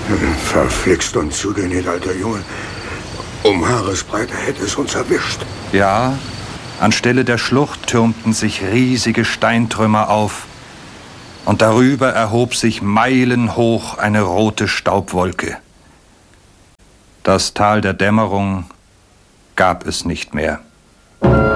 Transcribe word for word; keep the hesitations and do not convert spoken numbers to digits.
Verflixt und zugenäht, alter Junge. Um Haaresbreite hätte es uns erwischt. Ja, anstelle der Schlucht türmten sich riesige Steintrümmer auf. Und darüber erhob sich meilenhoch eine rote Staubwolke. Das Tal der Dämmerung gab es nicht mehr.